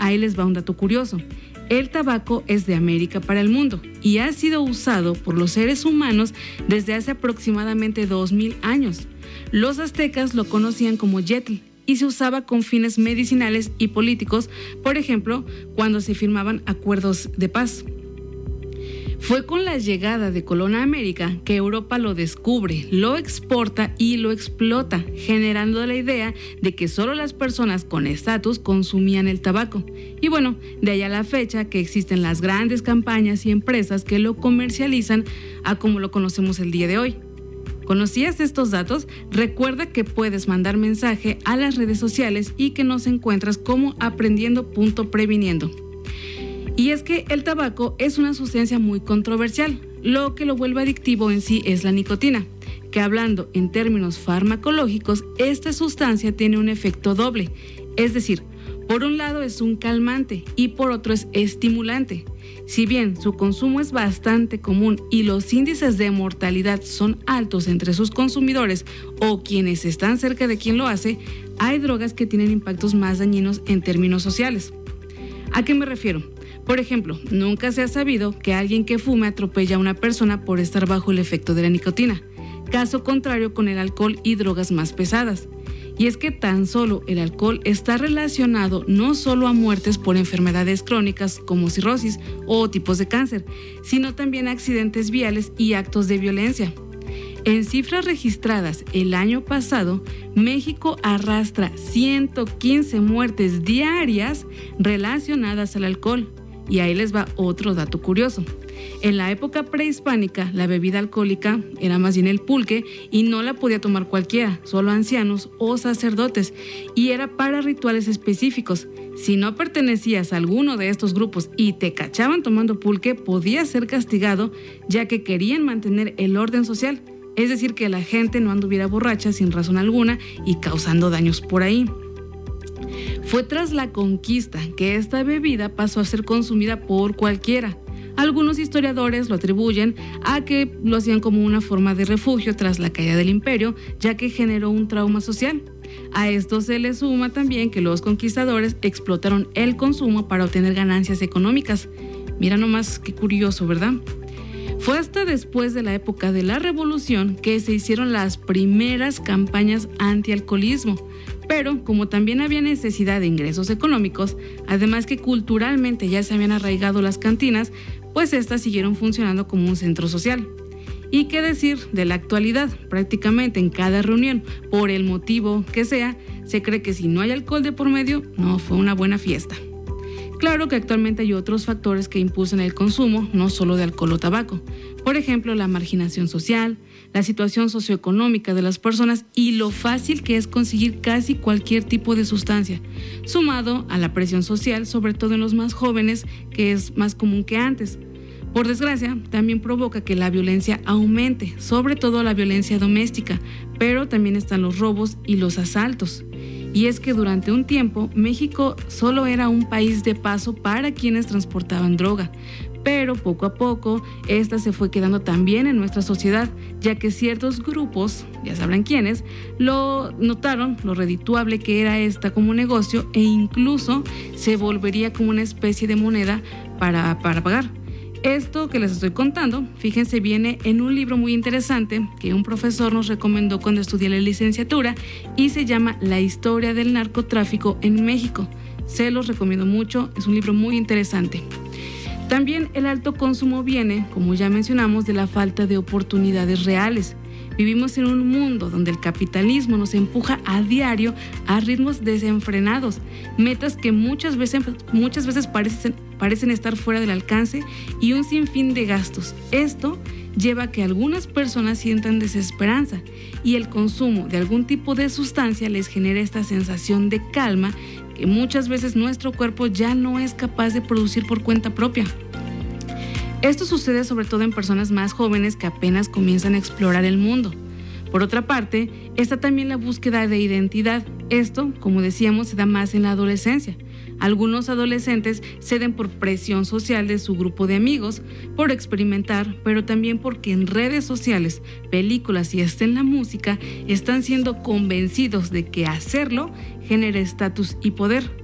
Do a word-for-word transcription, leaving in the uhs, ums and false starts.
ahí les va un dato curioso. El tabaco es de América para el mundo y ha sido usado por los seres humanos desde hace aproximadamente dos mil años. Los aztecas lo conocían como yetl y se usaba con fines medicinales y políticos, por ejemplo, cuando se firmaban acuerdos de paz. Fue con la llegada de Colón a América que Europa lo descubre, lo exporta y lo explota, generando la idea de que solo las personas con estatus consumían el tabaco. Y bueno, de allá a la fecha que existen las grandes campañas y empresas que lo comercializan a como lo conocemos el día de hoy. ¿Conocías estos datos? Recuerda que puedes mandar mensaje a las redes sociales y que nos encuentras como aprendiendo punto previniendo. Y es que el tabaco es una sustancia muy controversial. Lo que lo vuelve adictivo en sí es la nicotina, que hablando en términos farmacológicos, esta sustancia tiene un efecto doble. Es decir, por un lado es un calmante y por otro es estimulante. Si bien su consumo es bastante común y los índices de mortalidad son altos entre sus consumidores o quienes están cerca de quien lo hace, hay drogas que tienen impactos más dañinos en términos sociales. ¿A qué me refiero? Por ejemplo, nunca se ha sabido que alguien que fume atropella a una persona por estar bajo el efecto de la nicotina. Caso contrario con el alcohol y drogas más pesadas. Y es que tan solo el alcohol está relacionado no solo a muertes por enfermedades crónicas como cirrosis o tipos de cáncer, sino también a accidentes viales y actos de violencia. En cifras registradas el año pasado, México arrastra ciento quince muertes diarias relacionadas al alcohol. Y ahí les va otro dato curioso. En la época prehispánica, la bebida alcohólica era más bien el pulque y no la podía tomar cualquiera, solo ancianos o sacerdotes, y era para rituales específicos. Si no pertenecías a alguno de estos grupos y te cachaban tomando pulque, podías ser castigado, ya que querían mantener el orden social, es decir, que la gente no anduviera borracha sin razón alguna y causando daños por ahí. Fue tras la conquista que esta bebida pasó a ser consumida por cualquiera. Algunos historiadores lo atribuyen a que lo hacían como una forma de refugio tras la caída del imperio, ya que generó un trauma social. A esto se le suma también que los conquistadores explotaron el consumo para obtener ganancias económicas. Mira nomás qué curioso, ¿verdad? Fue hasta después de la época de la Revolución que se hicieron las primeras campañas antialcoholismo. Pero como también había necesidad de ingresos económicos, además que culturalmente ya se habían arraigado las cantinas, pues estas siguieron funcionando como un centro social. ¿Y qué decir de la actualidad? Prácticamente en cada reunión, por el motivo que sea, se cree que si no hay alcohol de por medio, no fue una buena fiesta. Claro que actualmente hay otros factores que impulsan el consumo, no solo de alcohol o tabaco. Por ejemplo, la marginación social, la situación socioeconómica de las personas y lo fácil que es conseguir casi cualquier tipo de sustancia, sumado a la presión social, sobre todo en los más jóvenes, que es más común que antes. Por desgracia, también provoca que la violencia aumente, sobre todo la violencia doméstica, pero también están los robos y los asaltos. Y es que durante un tiempo, México solo era un país de paso para quienes transportaban droga, pero poco a poco esta se fue quedando también en nuestra sociedad, ya que ciertos grupos, ya sabrán quiénes, lo notaron lo redituable que era esta como negocio e incluso se volvería como una especie de moneda para, para pagar. Esto que les estoy contando, fíjense, viene en un libro muy interesante que un profesor nos recomendó cuando estudié la licenciatura y se llama La historia del narcotráfico en México. Se los recomiendo mucho, es un libro muy interesante. También el alto consumo viene, como ya mencionamos, de la falta de oportunidades reales. Vivimos en un mundo donde el capitalismo nos empuja a diario a ritmos desenfrenados, metas que muchas veces, muchas veces parecen, parecen estar fuera del alcance y un sinfín de gastos. Esto lleva a que algunas personas sientan desesperanza y el consumo de algún tipo de sustancia les genera esta sensación de calma que muchas veces nuestro cuerpo ya no es capaz de producir por cuenta propia. Esto sucede sobre todo en personas más jóvenes que apenas comienzan a explorar el mundo. Por otra parte, está también la búsqueda de identidad. Esto, como decíamos, se da más en la adolescencia. Algunos adolescentes ceden por presión social de su grupo de amigos, por experimentar, pero también porque en redes sociales, películas y hasta en la música están siendo convencidos de que hacerlo genera estatus y poder.